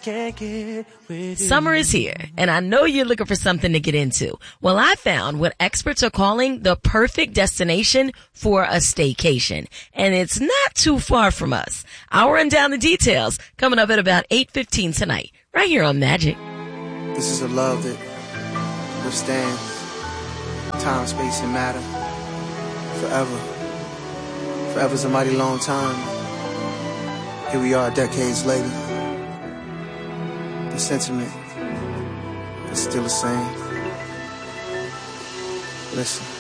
can't get with you. Summer is here, and I know you're looking for something to get into. Well, I found what experts are calling the perfect destination for a staycation, and it's not too far from us. I'll run down the details coming up at about 8:15 tonight, right here on Magic. This is a love that withstands time, space, and matter forever. Forever's a mighty long time. Here we are decades later. The sentiment is still the same. Listen.